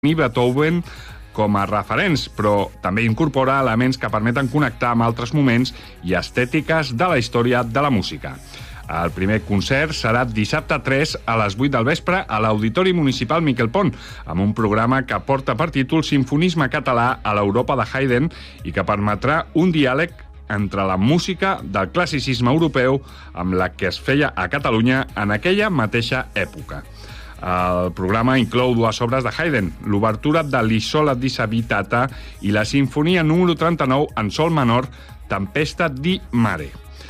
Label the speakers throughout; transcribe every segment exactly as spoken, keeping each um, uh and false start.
Speaker 1: i Beethoven com a referents, però també incorpora elements que permeten connectar amb altres moments i estètiques de la història de la música. El primer concert serà dissabte tres a les vuit del vespre a l'Auditori Municipal Miquel Pont, amb un programa que porta per títol Simfonisme català a l'Europa de Haydn i que permetrà un diàleg entre la música del classicisme europeu amb la que es feia a Catalunya en aquella mateixa època. El programa inclou dues obres de Haydn, l'obertura de l'Isola disabitata i la sinfonia número trenta-nou en sol menor, Tempesta di Mare.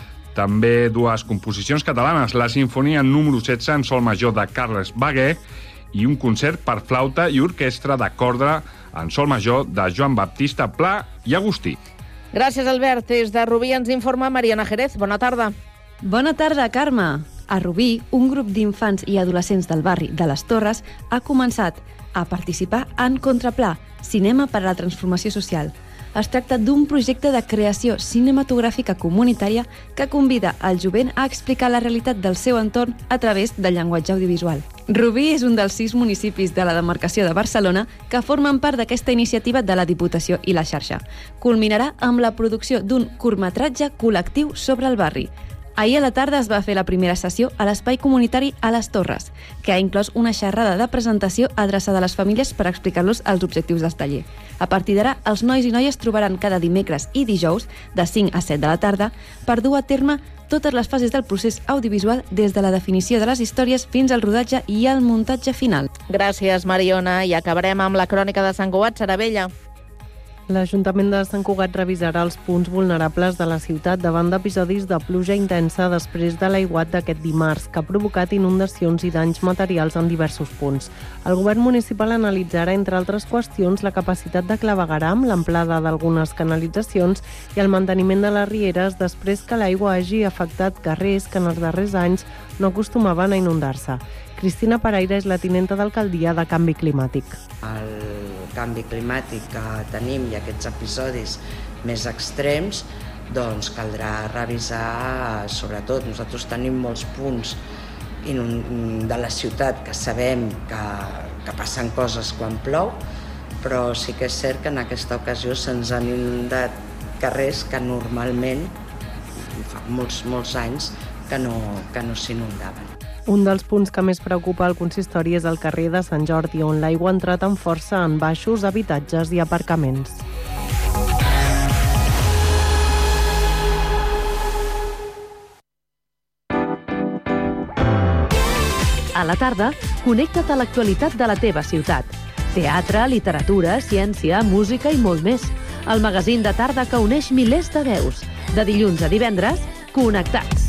Speaker 1: També dues composicions catalanes, la sinfonia número setze en sol major de Carles Baguer i un concert per flauta i orquestra de corda en sol major de Joan Baptista Pla i Agustí.
Speaker 2: Gràcies, Albert. Des de Rubí ens informa Mariana Jerez. Bona tarda.
Speaker 3: Bona tarda, Carme. A Rubí, un grup d'infants i adolescents del barri de les Torres ha començat a participar en Contraplà, Cinema per a la Transformació Social. Es tracta d'un projecte de creació cinematogràfica comunitària que convida el jovent a explicar la realitat del seu entorn a través del llenguatge audiovisual. Rubí és un dels sis municipis de la demarcació de Barcelona que formen part d'aquesta iniciativa de la Diputació i la xarxa. Culminarà amb la producció d'un curtmetratge col·lectiu sobre el barri. Ahir a la tarda es va fer la primera sessió a l'espai comunitari a les Torres, que ha inclòs una xerrada de presentació adreçada a les famílies per explicar-los els objectius del taller. A partir d'ara, els nois i noies trobaran cada dimecres i dijous, de cinc a set de la tarda, per dur a terme totes les fases del procés audiovisual des de la definició de les històries fins al rodatge i al muntatge final.
Speaker 2: Gràcies, Mariona. I acabarem amb la crònica de Sant Cugat, Sara Bella.
Speaker 4: L'Ajuntament de Sant Cugat revisarà els punts vulnerables de la ciutat davant d'episodis de pluja intensa després de l'aiguat d'aquest dimarts, que ha provocat inundacions i danys materials en diversos punts. El govern municipal analitzarà, entre altres qüestions, la capacitat de clavegueram, l'amplada d'algunes canalitzacions i el manteniment de les rieres després que l'aigua hagi afectat carrers que en els darrers anys no acostumaven a inundar-se. Cristina Paraire és la tinenta d'alcaldia de Canvi Climàtic.
Speaker 5: El canvi climàtic que tenim i aquests episodis més extrems, doncs caldrà revisar, sobretot, nosaltres tenim molts punts de la ciutat que sabem que, que passen coses quan plou, però sí que és cert que en aquesta ocasió se'ns han inundat carrers que normalment, fa molts, molts anys, que no, que no s'inundaven.
Speaker 4: Un dels punts que més preocupa el consistori és el carrer de Sant Jordi, on l'aigua ha entrat amb força en baixos, habitatges i aparcaments.
Speaker 6: A la tarda, connecta't a l'actualitat de la teva ciutat. Teatre, literatura, ciència, música i molt més. El magazín de tarda que uneix milers de veus. De dilluns a divendres, Connectats.